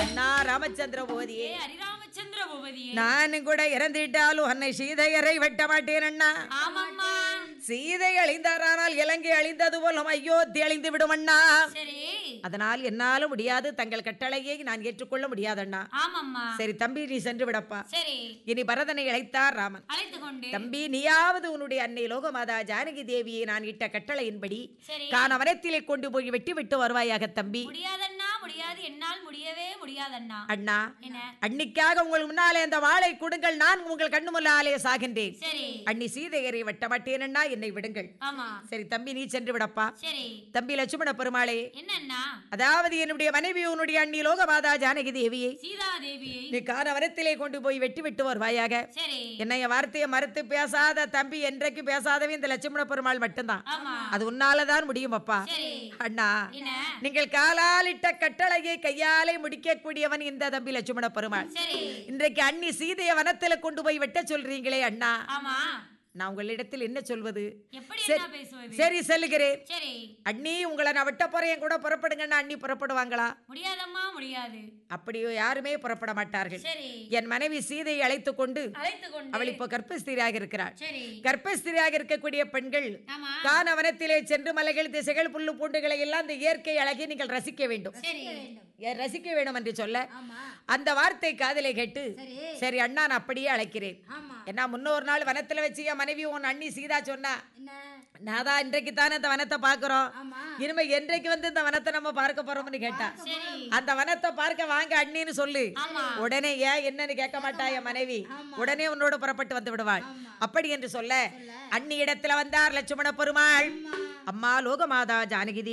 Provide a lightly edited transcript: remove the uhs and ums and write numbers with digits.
அண்ணா ராமச்சந்திர பூபதியே, ஹரிராமச்சந்திர பூபதியே, நானும் கூட இறந்துட்டாலும் அன்னை சீதையரை வெட்ட மாட்டேன் அண்ணா. ஆமாம்மா. சீதை அழிந்தாரானால் இலங்கை அழிந்தது போலும் அயோத்தி அழிந்து விடும் அண்ணா. சரி. அதனால் என்னாலும் முடியாது, தங்கள் கட்டளையை நான் ஏற்றுக்கொள்ள முடியாது அண்ணா. ஆமாம்மா. சரி தம்பி, நீ சென்று விடப்பா. சரி. இனி பரதனை அழைத்தார் ராமன். அழைத்து கொண்டு, தம்பி, நீயாவது உன்னுடைய அன்னை லோகமாதா ஜானகி தேவியை நான் இட்ட கட்டளையின்படி சரி. கானவனத்திலே கொண்டு போய் வெட்டி விட்டு வருவாயாக தம்பி. முடியாதண்ணா, முடியாது, என்னால் முடியவே முடியாதண்ணா. அண்ணா, என்ன? அன்னிக்காக உங்கள் முன்னாலே அந்த வாளை கொடுங்கள், நான் உங்கள் கண்ணு முன்னாலே சாகின்றேன். சரி. அன்னி சீதையரை வெட்ட மாட்டேன் அண்ணா, என்னை விடுங்கள். ஆமா. சரி தம்பி, நீ சென்று விடப்பா. சரி. தம்பி லட்சுமண பெருமாளே, என்னண்ணா? அதாவது என்னுடைய மனைவி உன்னுடைய அண்ணி லோகமாதா ஜானகி தேவியை சீதாதேவியை நீ கானவனத்திலே கொண்டு போய் வெட்டி விட்டு வருவாயாக. சரி. என்னைய வார்த்தையை மறுத்து பேசாத தம்பி, என்றைக்கு பேசாதவே இந்த லட்சுமண பெருமாள் மட்டும்தான். ஆமா. அது உன்னாலதான் முடியும் அப்பா. சரி. அண்ணா, என்ன? நீங்கள் காலாலிட்ட கட்டளையை கையாலே முடிக்கக்கூடியவன் இந்த தம்பி லட்சுமண பெருமாள். சரி. இன்றைக்கு அண்ணி சீதையை வனத்துல கொண்டு போய் வெட்ட சொல்றீங்களே அண்ணா, ஆமா. நான் உங்களிடத்தில் என்ன சொல்வது? எப்படி சரி, என்ன பேசுவது? சரி சொல்லுகிறேன். சரி. அண்ணி, உங்களை நான் வெட்ட போறேன், என் கூட புறப்படுங்கன்னா அண்ணி புறப்படுவாங்களா? முடியாதம்மா, முடியாது. அப்படி யாருமே புறப்பட மாட்டார்கள். சரி. என் மனைவி சீதையை அழைத்து கொண்டு, அழைத்து கொண்டு, அவள் இப்போ கர்ப்பஸ்திரியாக இருக்கிறாள். சரி. கர்ப்பஸ்திரியாக இருக்கக்கூடிய பெண்கள் ஆமா. கானவனத்திலே சென்று மலைகள் திசைகள் புல்லு பூண்டுகளை எல்லாம் இந்த இயற்கை அழகை நீங்கள் ரசிக்க வேண்டும். சரி. ரசிக்க வேண்டும் என்று சொல்ல ஆமா. அந்த வார்த்தை காதிலே கேட்டு, சரி. சரி அண்ணா, நான் அப்படியே அழைக்கிறேன். ஆமா. என்ன, முன்னொரு நாள் வனத்துல வச்சு என் மனைவி உன் அண்ணி சீதா சொன்னா, என்ன? நாதா இன்றைக்கு தானே இந்த வனத்தை பாக்குறோம், ஆமா. இனிமே என்றைக்கு வந்து இந்த வனத்தை நம்ம பார்க்க போறோம்னு கேட்டா, சரி. அந்த வனத்தை பார்க்க வாங்க அண்ணின்னு சொல்லு. ஆமா. உடனே ஏன் என்னன்னு கேட்க மாட்டா என் மனைவி, உடனே உன்னோட புறப்பட்டு வந்து விடுவாள். அப்படி என்று சொல்ல அண்ணி இடத்துல வந்தார் லட்சுமண பெருமாள். அம்மா லோகமாதா ஜானகி